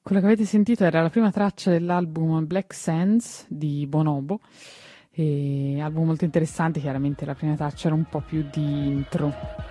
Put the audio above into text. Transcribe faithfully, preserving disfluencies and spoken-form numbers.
Quello che avete sentito era la prima traccia dell'album Black Sands di Bonobo, e album molto interessante. Chiaramente la prima traccia era un po' più di intro.